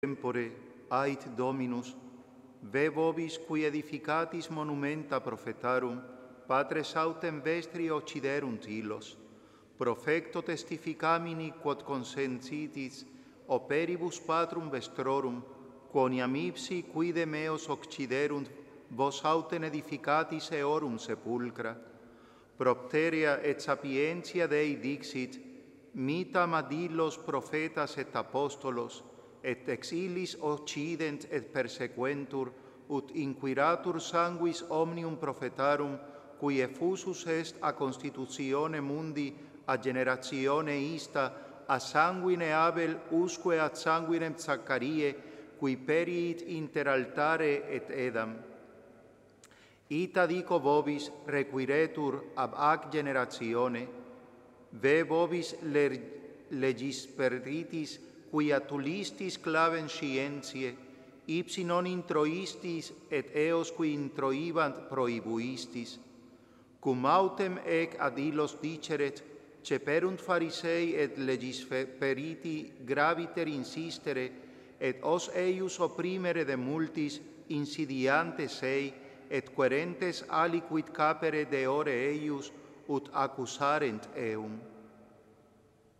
tempore, ait Dominus, ve vobis qui edificatis monumenta prophetarum, patres autem vestri occiderunt illos, profecto testificamini quod consentitis operibus patrum vestrorum, quoniam ipsi quide meos occiderunt vos autem edificatis eorum sepulcra, propterea et sapientia Dei dixit, mitam ad illos prophetas et apostolos, et ex illis occident et persequentur, ut inquiratur sanguis omnium prophetarum, qui effusus est a constitutione mundi a generatione ista, a sanguine Abel usque ad sanguinem Zaccarie, qui periit inter altare et edam. Ita dico vobis requiretur ab ac generatione, ve vobis legisperitis quia tulistis clavem scientiae, ipsi non introistis et eos qui introibant prohibuistis. Cum autem ec ad illos diceret, ceperunt Pharisei et legisperiti graviter insistere, et os eius opprimere de multis insidiantes ei, et querentes aliquid capere deore eius, ut accusarent eum.